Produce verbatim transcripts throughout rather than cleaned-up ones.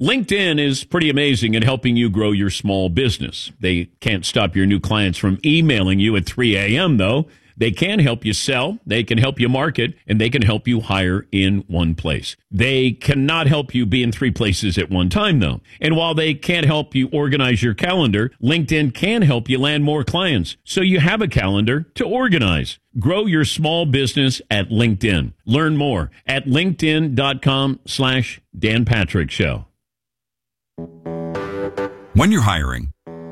LinkedIn is pretty amazing at helping you grow your small business. They can't stop your new clients from emailing you at three a.m., though. They can help you sell, they can help you market, and they can help you hire in one place. They cannot help you be in three places at one time, though. And while they can't help you organize your calendar, LinkedIn can help you land more clients, so you have a calendar to organize. Grow your small business at LinkedIn. Learn more at linkedin.com slash Dan Patrick Show. When you're hiring,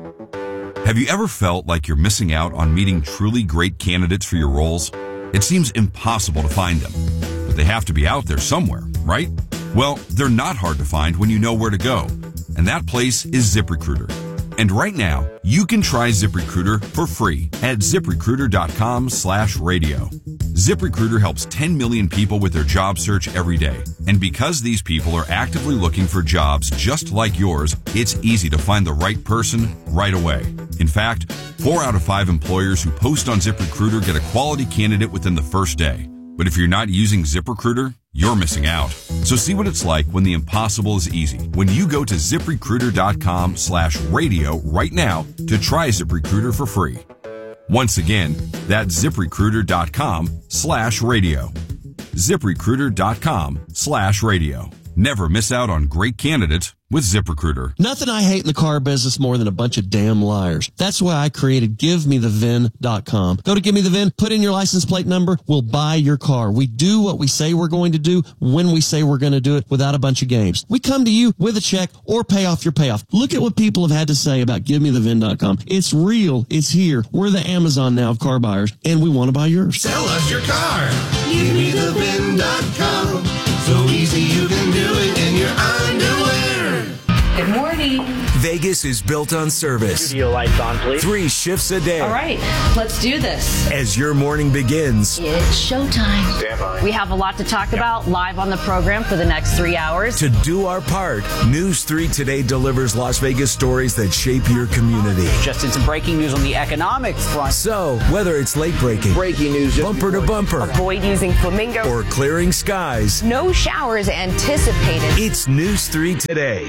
have you ever felt like you're missing out on meeting truly great candidates for your roles? It seems impossible to find them, but they have to be out there somewhere, right? Well, they're not hard to find when you know where to go, and that place is ZipRecruiter. And right now, you can try ZipRecruiter for free at ZipRecruiter.com slash radio. ZipRecruiter helps ten million people with their job search every day. And because these people are actively looking for jobs just like yours, it's easy to find the right person right away. In fact, four out of five employers who post on ZipRecruiter get a quality candidate within the first day. But if you're not using ZipRecruiter, you're missing out. So see what it's like when the impossible is easy. When you go to ZipRecruiter.com slash radio right now to try ZipRecruiter for free. Once again, that's ZipRecruiter.com slash radio. ZipRecruiter.com slash radio. Never miss out on great candidates with ZipRecruiter. Nothing I hate in the car business more than a bunch of damn liars. That's why I created Give Me The V I N dot com. Go to Give Me The V I N, put in your license plate number, we'll buy your car. We do what we say we're going to do when we say we're going to do it without a bunch of games. We come to you with a check or pay off your payoff. Look at what people have had to say about Give Me The V I N dot com. It's real. It's here. We're the Amazon now of car buyers, and we want to buy yours. Sell us your car. Give Me The V I N dot com. So easy you can do it in your underwear. Good morning. Vegas is built on service. Studio lights on, please. Three shifts a day. All right, let's do this. As your morning begins, It's showtime. Stand by. We have a lot to talk about live on the program for the next three hours. to do our part, News three Today delivers Las Vegas stories that shape your community. Just in some breaking news on the economic front. So, whether it's late breaking, Breaking news. just bumper to before- bumper, Avoid using flamingo. or clearing skies, No showers anticipated. it's News three Today.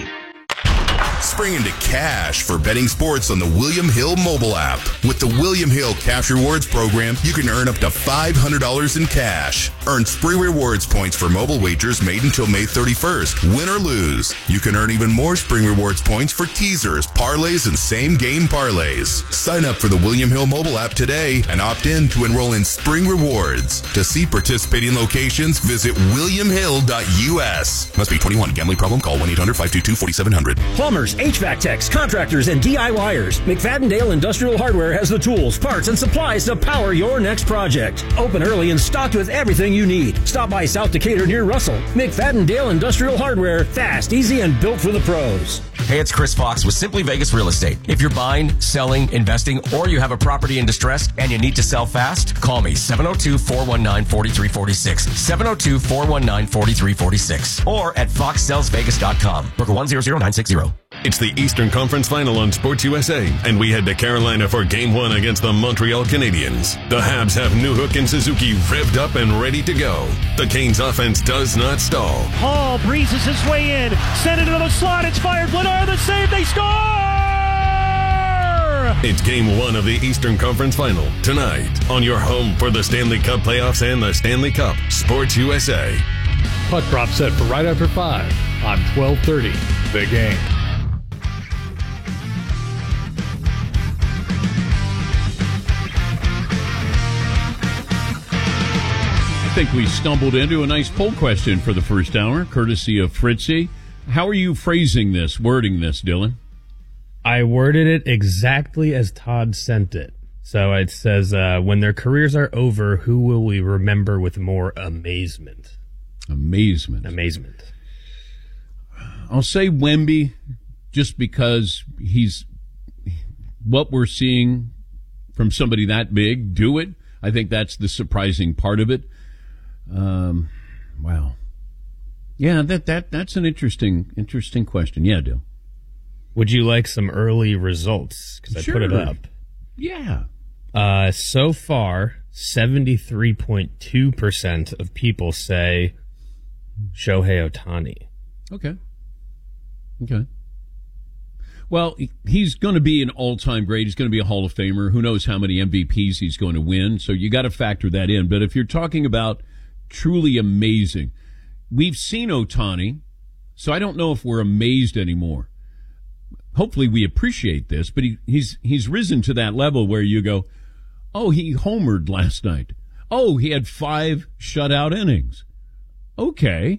Spring into cash for betting sports on the William Hill mobile app. With the William Hill Cash Rewards program, you can earn up to five hundred dollars in cash. Earn Spring Rewards points for mobile wagers made until May thirty-first. Win or lose, you can earn even more Spring Rewards points for teasers, parlays, and same-game parlays. Sign up for the William Hill mobile app today and opt in to enroll in Spring Rewards. To see participating locations, visit william hill dot u s. Must be twenty-one. Gambling problem? Call one eight hundred five two two four seven zero zero. Plumbers, H V A C techs, contractors, and DIYers. McFadden-Dale Industrial Hardware has the tools, parts, and supplies to power your next project. Open early and stocked with everything you need. Stop by South Decatur near Russell. McFadden-Dale Industrial Hardware. Fast, easy, and built for the pros. Hey, it's Chris Fox with Simply Vegas Real Estate. If you're buying, selling, investing, or you have a property in distress and you need to sell fast, call me seven oh two, four one nine, four three four six, seven oh two, four one nine, four three four six, or at fox sells vegas dot com. Broker one zero zero nine six zero. It's the Eastern Conference Final on Sports U S A, and we head to Carolina for Game one against the Montreal Canadiens. The Habs have Newhook and Suzuki revved up and ready to go. The Canes offense does not stall. Hall breezes his way in, send it into the slot, it's fired, Bladar the save, they score! It's Game one of the Eastern Conference Final, tonight, on your home for the Stanley Cup playoffs and the Stanley Cup, Sports U S A. Puck drop set for right after five on twelve thirty, The Game. I think we stumbled into a nice poll question for the first hour, courtesy of Fritzy. How are you phrasing this, wording this, Dylan? I worded it exactly as Todd sent it. So it says, uh, when their careers are over, who will we remember with more amazement? Amazement. Amazement. I'll say Wemby, just because he's what we're seeing from somebody that big do it. I think that's the surprising part of it. Um, wow. Yeah, that, that, that's an interesting, interesting question. Yeah, Dill. Would you like some early results? Because I Sure. put it up. Yeah. Uh, so far, seventy-three point two percent of people say Shohei Ohtani. Okay. Okay. Well, he's going to be an all-time great. He's going to be a Hall of Famer. Who knows how many M V Ps he's going to win? So you got to factor that in. But if you're talking about truly amazing, we've seen Ohtani, so I don't know if we're amazed anymore. Hopefully we appreciate this, but he, he's he's risen to that level where you go, oh, he homered last night. Oh, he had five shutout innings. Okay.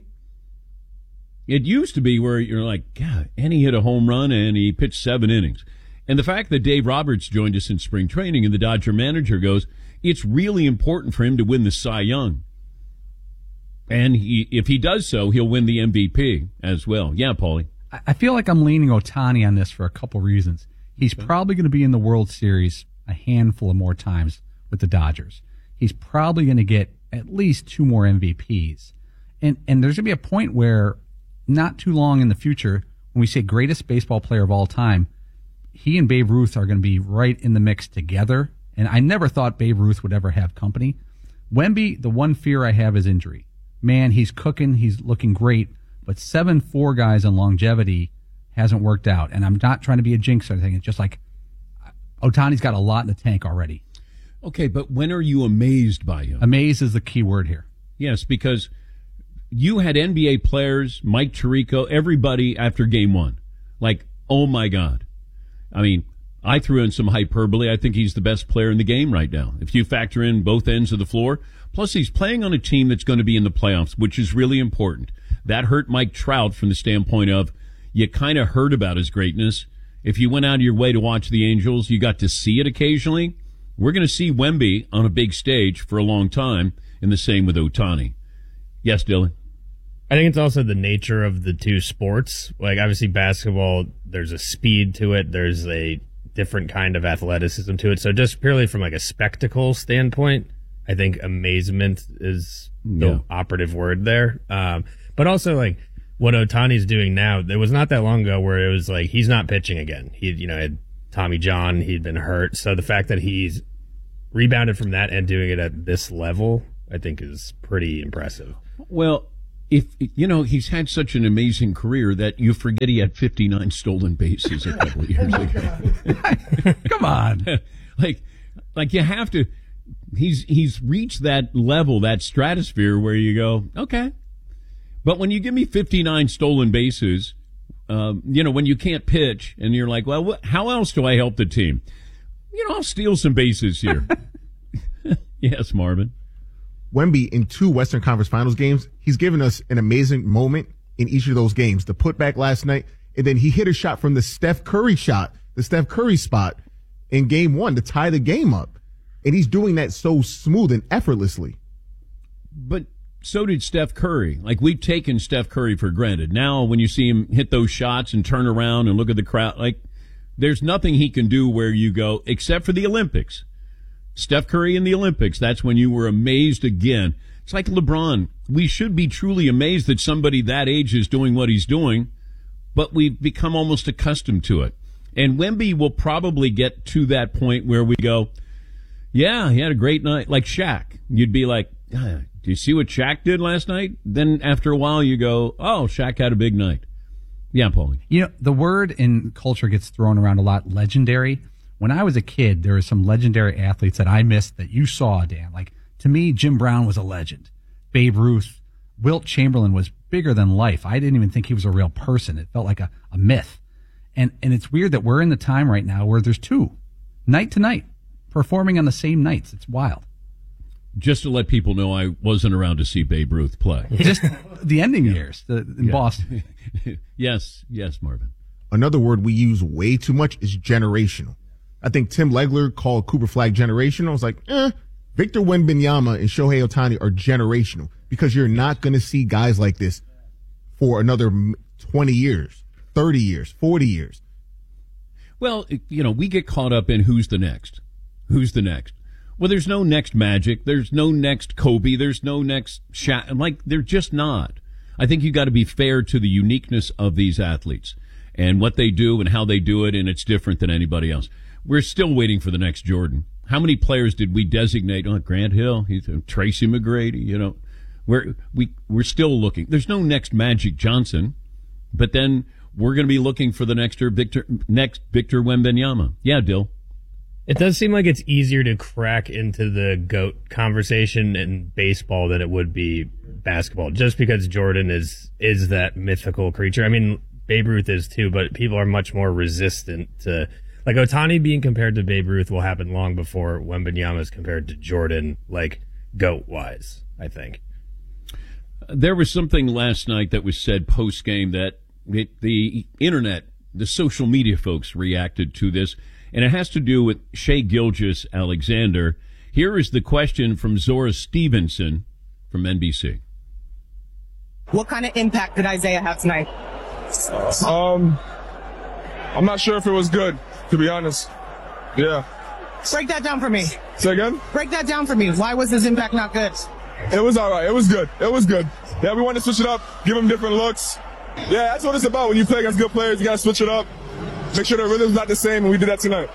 It used to be where you're like, God, and he hit a home run and he pitched seven innings. And the fact that Dave Roberts joined us in spring training and the Dodger manager goes, it's really important for him to win the Cy Young. And he, if he does so, he'll win the M V P as well. Yeah, Paulie. I feel like I'm leaning Ohtani on this for a couple reasons. He's probably going to be in the World Series a handful of more times with the Dodgers. He's probably going to get at least two more M V Ps. And and there's going to be a point where not too long in the future, when we say greatest baseball player of all time, he and Babe Ruth are going to be right in the mix together. And I never thought Babe Ruth would ever have company. Wemby, the one fear I have is injury. Man, he's cooking. He's looking great. But seven four guys on longevity hasn't worked out. And I'm not trying to be a jinx or anything. It's just like Ohtani's got a lot in the tank already. Okay, but when are you amazed by him? Amazed is the key word here. Yes, because you had N B A players, Mike Tirico, everybody after game one. Like, oh my God. I mean, I threw in some hyperbole. I think he's the best player in the game right now. If you factor in both ends of the floor. Plus, he's playing on a team that's going to be in the playoffs, which is really important. That hurt Mike Trout from the standpoint of you kind of heard about his greatness. If you went out of your way to watch the Angels, you got to see it occasionally. We're going to see Wemby on a big stage for a long time, and the same with Ohtani. Yes, Dylan? I think it's also the nature of the two sports. Like, obviously, basketball, there's a speed to it. There's a different kind of athleticism to it. So just purely from like a spectacle standpoint, I think amazement is the yeah. operative word there. Um, but also, like, what Ohtani's doing now, there was not that long ago where it was like he's not pitching again. He, you know, had Tommy John, he'd been hurt. So the fact that he's rebounded from that and doing it at this level, I think is pretty impressive. Well, if you know, he's had such an amazing career that you forget he had fifty-nine stolen bases a couple of years ago. Come on. like, like you have to, he's, he's reached that level, that stratosphere where you go, okay. But when you give me fifty-nine stolen bases, um, you know, when you can't pitch and you're like, well, what, how else do I help the team? You know, I'll steal some bases here. Yes, Marvin. Wemby, in two Western Conference Finals games, he's given us an amazing moment in each of those games. The putback last night, and then he hit a shot from the Steph Curry shot, the Steph Curry spot in game one to tie the game up. And he's doing that so smooth and effortlessly. But so did Steph Curry. Like, we've taken Steph Curry for granted. Now, when you see him hit those shots and turn around and look at the crowd, like, there's nothing he can do where you go, except for the Olympics. Steph Curry in the Olympics, that's when you were amazed again. It's like LeBron. We should be truly amazed that somebody that age is doing what he's doing, but we've become almost accustomed to it. And Wemby will probably get to that point where we go, yeah, he had a great night. Like Shaq. You'd be like, ah, do you see what Shaq did last night? Then after a while you go, oh, Shaq had a big night. Yeah, Paulie. You know, the word in culture gets thrown around a lot, legendary. When I was a kid, there were some legendary athletes that I missed that you saw, Dan. Like, to me, Jim Brown was a legend. Babe Ruth, Wilt Chamberlain was bigger than life. I didn't even think he was a real person. It felt like a, a myth. And and it's weird that we're in the time right now where there's two, night to night, performing on the same nights. It's wild. Just to let people know, I wasn't around to see Babe Ruth play. Just the ending yeah. years the, in yeah. Boston. Yes, yes, Marvin. Another word we use way too much is generational. I think Tim Legler called Cooper Flagg generational. I was like, eh, Victor Wembanyama and Shohei Ohtani are generational because you're not going to see guys like this for another twenty years, thirty years, forty years. Well, you know, we get caught up in who's the next. Who's the next? Well, there's no next Magic. There's no next Kobe. There's no next Shaq. Like, they're just not. I think you got to be fair to the uniqueness of these athletes and what they do and how they do it, and it's different than anybody else. We're still waiting for the next Jordan. How many players did we designate? Oh, Grant Hill, he's Tracy McGrady. You know, we're we we're still looking. There's no next Magic Johnson, but then we're going to be looking for the next Victor, next Victor Wembanyama. Yeah, Dill. It does seem like it's easier to crack into the GOAT conversation in baseball than it would be basketball, just because Jordan is is that mythical creature. I mean, Babe Ruth is too, but people are much more resistant to, like, Ohtani being compared to Babe Ruth will happen long before Wembanyama is compared to Jordan, like, GOAT-wise, I think. There was something last night that was said post-game that it, the internet, the social media folks reacted to this, and it has to do with Shai Gilgeous-Alexander. Here is the question from Zora Stevenson from N B C. What kind of impact did Isaiah have tonight? Um, I'm not sure if it was good, to be honest. Yeah. Break that down for me. Say again? Break that down for me. Why was his impact not good? It was all right. It was good. It was good. Yeah, we wanted to switch it up, give him different looks. Yeah, that's what it's about. When you play against good players, you got to switch it up. Make sure the rhythm's not the same, and we did that tonight.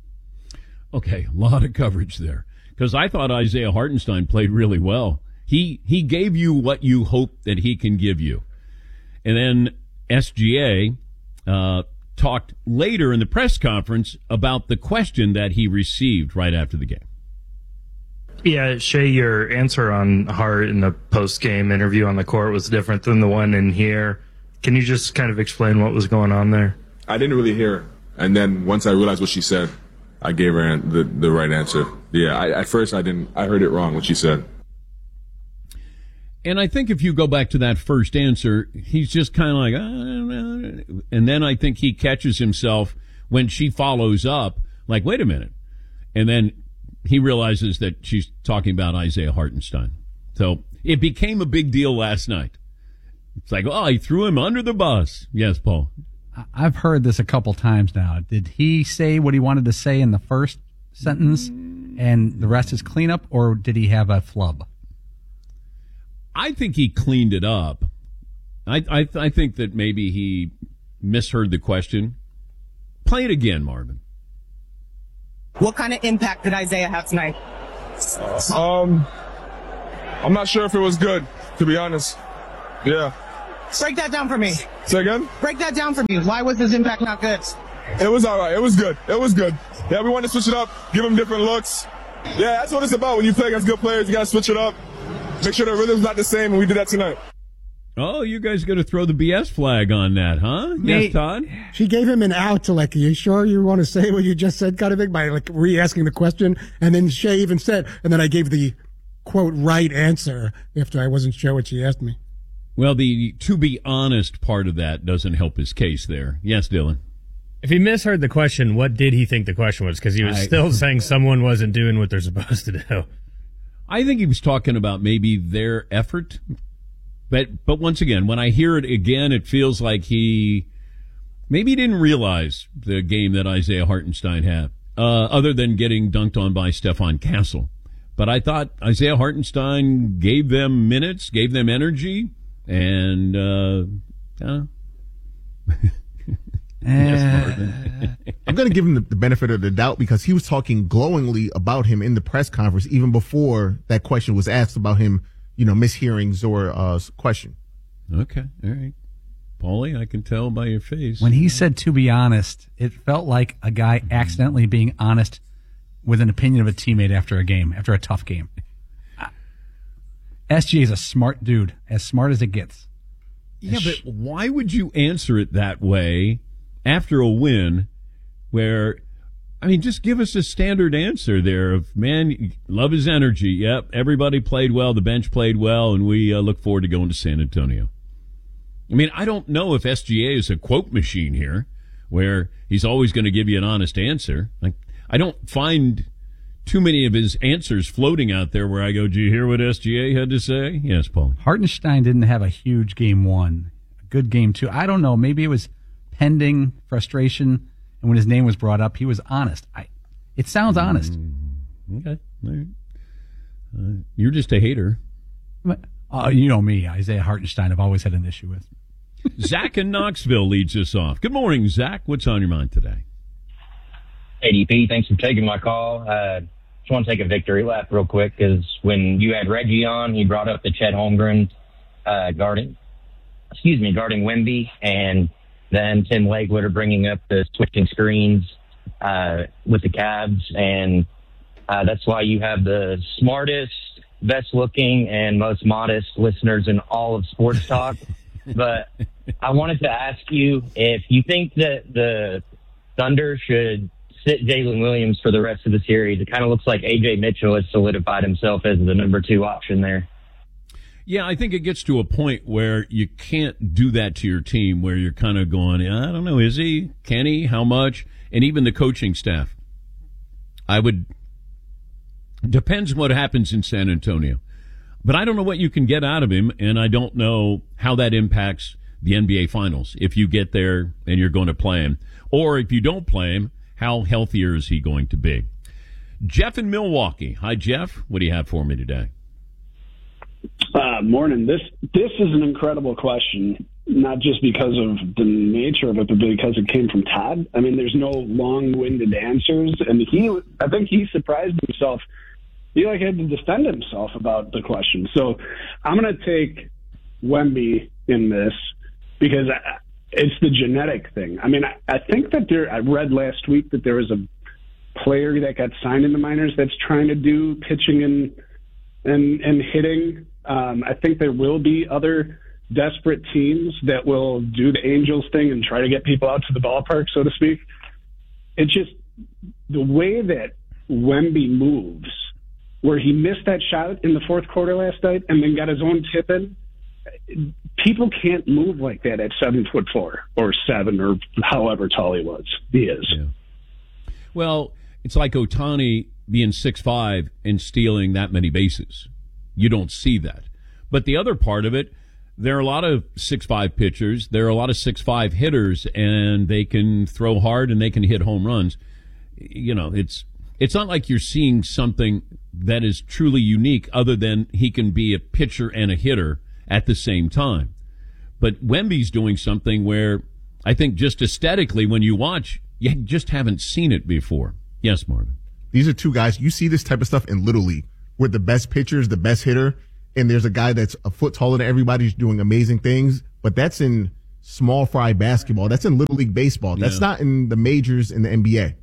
Okay, a lot of coverage there. Because I thought Isaiah Hartenstein played really well. He he gave you what you hope that he can give you. And then S G A uh, talked later in the press conference about the question that he received right after the game. Yeah, Shai, your answer on Hart in the post-game interview on the court was different than the one in here. Can you just kind of explain what was going on there? I didn't really hear her. And then once I realized what she said, I gave her the, the right answer. Yeah, I, at first I didn't. I heard it wrong what she said. And I think if you go back to that first answer, he's just kind of like, ah, and then I think he catches himself when she follows up, like, wait a minute. And then he realizes that she's talking about Isaiah Hartenstein. So it became a big deal last night. It's like, oh, he threw him under the bus. Yes, Paul. I've heard this a couple times now. Did he say what he wanted to say in the first sentence and the rest is cleanup, or did he have a flub? I think he cleaned it up. I I, I think that maybe he misheard the question. Play it again, Marvin. What kind of impact did Isaiah have tonight? Um, I'm not sure if it was good, to be honest. Yeah. Break that down for me. Say again? Break that down for me. Why was his impact not good? It was all right. It was good. It was good. Yeah, we wanted to switch it up, give him different looks. Yeah, that's what it's about. When you play against good players, you got to switch it up. Make sure the rhythm's not the same, and we did that tonight. Oh, you guys got to throw the B S flag on that, huh? Mate, yes, Todd? She gave him an out to, like, are you sure you want to say what you just said, kind of thing, by, like, re-asking the question? And then Shai even said, and then I gave the, quote, right answer after I wasn't sure what she asked me. Well, the to be honest part of that doesn't help his case there. Yes, Dylan? If he misheard the question, what did he think the question was? Because he was I, still saying someone wasn't doing what they're supposed to do. I think he was talking about maybe their effort. But but once again, when I hear it again, it feels like he maybe didn't realize the game that Isaiah Hartenstein had, uh, other than getting dunked on by Stephon Castle. But I thought Isaiah Hartenstein gave them minutes, gave them energy, and uh, uh, yes, I'm going to give him the, the benefit of the doubt because he was talking glowingly about him in the press conference even before that question was asked about him, you know, mishearing Zora's question. Okay, all right. Paulie, I can tell by your face. When he said, to be honest, it felt like a guy accidentally being honest with an opinion of a teammate after a game, after a tough game. S G A is a smart dude, as smart as it gets. Yeah, but why would you answer it that way after a win where, I mean, just give us a standard answer there of, man, love his energy. Yep, everybody played well, the bench played well, and we uh, look forward to going to San Antonio. I mean, I don't know if S G A is a quote machine here where he's always going to give you an honest answer. Like, I don't find too many of his answers floating out there where I go, do you hear what S G A had to say? Yes, Paul. Hartenstein didn't have a huge game one, a good game two. I don't know. Maybe it was pending frustration, and when his name was brought up, he was honest. I, it sounds honest. Mm, okay. All right. Uh, you're just a hater. Uh, you know me, Isaiah Hartenstein, I've always had an issue with. Zach in Knoxville leads us off. Good morning, Zach. What's on your mind today? A D P, thanks for taking my call. Uh, just want to take a victory lap real quick because when you had Reggie on, he brought up the Chet Holmgren uh, guarding, excuse me, guarding Wemby, and then Tim Legwood are bringing up the switching screens uh, with the Cavs, and uh, that's why you have the smartest, best-looking, and most modest listeners in all of sports talk. But I wanted to ask you if you think that the Thunder should sit Jalen Williams for the rest of the series. It kind of looks like A J Mitchell has solidified himself as the number two option there. Yeah, I think it gets to a point where you can't do that to your team, where you're kind of going, I don't know, is he? Can he? How much? And even the coaching staff. I would, depends what happens in San Antonio. But I don't know what you can get out of him, and I don't know how that impacts the N B A Finals if you get there and you're going to play him. Or if you don't play him, how healthier is he going to be? Jeff in Milwaukee. Hi, Jeff. What do you have for me today? Uh, morning. This this is an incredible question, not just because of the nature of it, but because it came from Todd. I mean, there's no long-winded answers, and he, I think he surprised himself. He like had to defend himself about the question. So I'm going to take Wemby in this because I, it's the genetic thing. I mean, I, I think that there. I read last week that there was a player that got signed in the minors that's trying to do pitching and and and hitting. Um, I think there will be other desperate teams that will do the Angels thing and try to get people out to the ballpark, so to speak. It's just the way that Wemby moves, where he missed that shot in the fourth quarter last night and then got his own tip in. People can't move like that at seven foot four or seven or however tall he was. He is. Yeah. Well, it's like Ohtani being six five and stealing that many bases. You don't see that. But the other part of it, there are a lot of six five pitchers. There are a lot of six five hitters, and they can throw hard and they can hit home runs. You know, it's it's not like you're seeing something that is truly unique other than he can be a pitcher and a hitter at the same time. But Wemby's doing something where I think just aesthetically, when you watch, you just haven't seen it before. Yes, Marvin. These are two guys. You see this type of stuff in Little League, where the best pitcher is the best hitter, and there's a guy that's a foot taller than everybody who's doing amazing things. But that's in small fry basketball. That's in Little League baseball. That's Yeah. not in the majors in the N B A.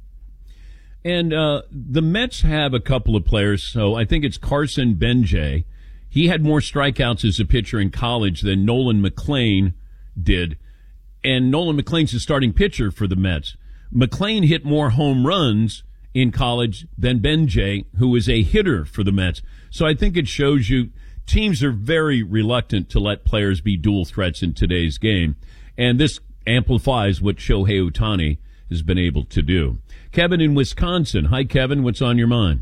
And uh, the Mets have a couple of players. So I think it's Carson Benjay. He had more strikeouts as a pitcher in college than Nolan McLean did. And Nolan McLean's the starting pitcher for the Mets. McLean hit more home runs in college than Benjay, who is a hitter for the Mets. So I think it shows you teams are very reluctant to let players be dual threats in today's game. And this amplifies what Shohei Ohtani has been able to do. Kevin in Wisconsin. Hi, Kevin. What's on your mind?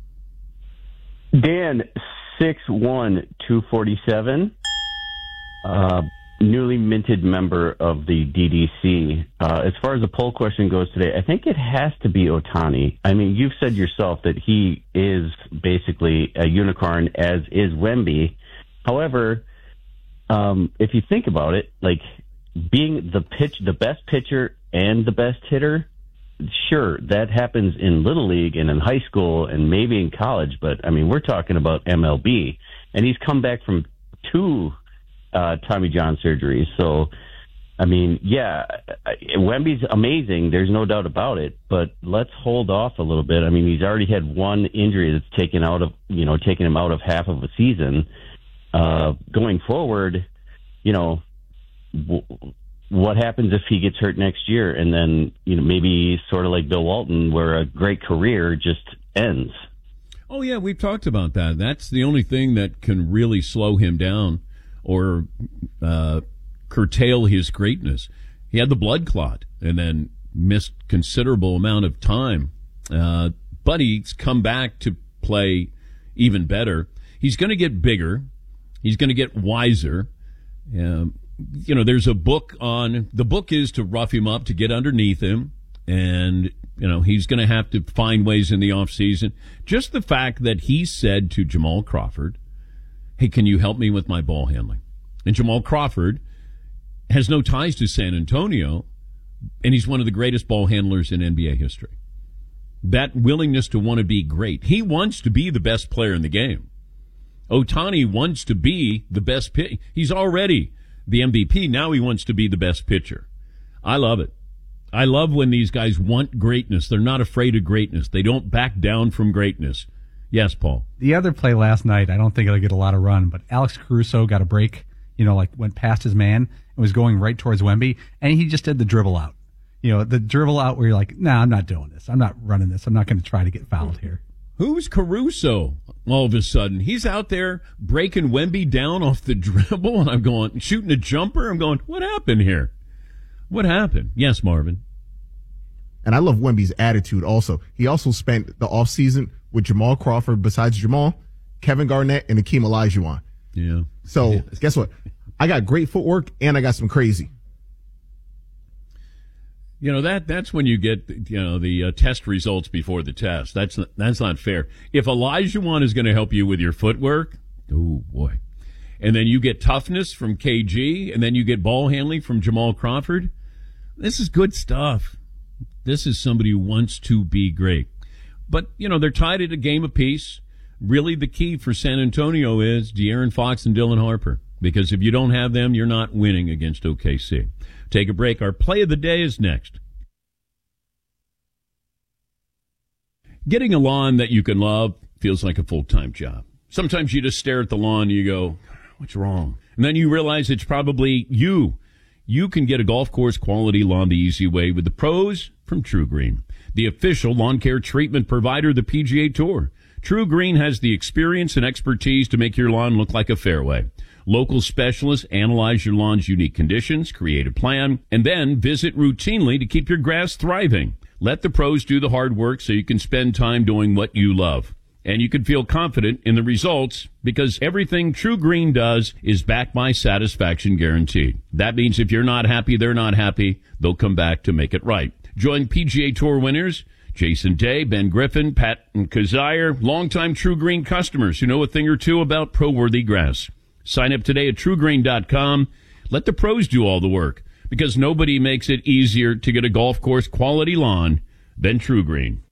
Dan, six one two forty-seven, uh, newly minted member of the D D C. Uh, as far as the poll question goes today, I think it has to be Ohtani. I mean, you've said yourself that he is basically a unicorn, as is Wemby. However, um, if you think about it, like being the pitch, the best pitcher and the best hitter, sure, that happens in Little League and in high school and maybe in college, but I mean, we're talking about M L B, and he's come back from two uh, Tommy John surgeries. So, I mean, yeah, Wemby's amazing. There's no doubt about it, but let's hold off a little bit. I mean, he's already had one injury that's taken out of, you know, taken him out of half of a season. Uh, going forward, you know, w- what happens if he gets hurt next year, and then, you know, maybe sort of like Bill Walton, where a great career just ends? Oh, yeah, we've talked about that. That's the only thing that can really slow him down or uh, curtail his greatness. He had the blood clot and then missed considerable amount of time. Uh, but he's come back to play even better. He's going to get bigger. He's going to get wiser. Um, you know, there's a book on, the book is to rough him up, to get underneath him. And, you know, he's going to have to find ways in the offseason. Just the fact that he said to Jamal Crawford, hey, can you help me with my ball handling? And Jamal Crawford has no ties to San Antonio, and he's one of the greatest ball handlers in N B A history. That willingness to want to be great. He wants to be the best player in the game. Ohtani wants to be the best pitcher. He's already the M V P. Now he wants to be the best pitcher. I love it. I love when these guys want greatness. They're not afraid of greatness. They don't back down from greatness. Yes, Paul. The other play last night, I don't think it'll get a lot of run, but Alex Caruso got a break, you know, like went past his man and was going right towards Wemby, and he just did the dribble out. You know, the dribble out where you're like, nah, I'm not doing this. I'm not running this. I'm not going to try to get fouled here. Who's Caruso all of a sudden? He's out there breaking Wemby down off the dribble, and I'm going, shooting a jumper. I'm going, what happened here? What happened? Yes, Marvin. And I love Wemby's attitude also. He also spent the offseason with Jamal Crawford, besides Jamal, Kevin Garnett, and Akeem Olajuwon. Yeah. So yeah. Guess what? I got great footwork, and I got some crazy. You know, that that's when you get, you know, the uh, test results before the test. That's not, that's not fair. If Olajuwon is going to help you with your footwork, oh, boy. And then you get toughness from K G, and then you get ball handling from Jamal Crawford, this is good stuff. This is somebody who wants to be great. But, you know, they're tied at a game apiece. Really the key for San Antonio is De'Aaron Fox and Dylan Harper. Because if you don't have them, you're not winning against O K C. Take a break. Our play of the day is next. Getting a lawn that you can love feels like a full-time job. Sometimes you just stare at the lawn and you go, what's wrong? And then you realize it's probably you. You can get a golf course quality lawn the easy way with the pros from True Green, the official lawn care treatment provider of the P G A Tour. True Green has the experience and expertise to make your lawn look like a fairway. Local specialists analyze your lawn's unique conditions, create a plan, and then visit routinely to keep your grass thriving. Let the pros do the hard work so you can spend time doing what you love. And you can feel confident in the results because everything True Green does is backed by satisfaction guaranteed. That means if you're not happy, they're not happy. They'll come back to make it right. Join P G A Tour winners Jason Day, Ben Griffin, Pat and Kazire, longtime True Green customers who know a thing or two about pro-worthy grass. Sign up today at true green dot com. Let the pros do all the work because nobody makes it easier to get a golf course quality lawn than True Green.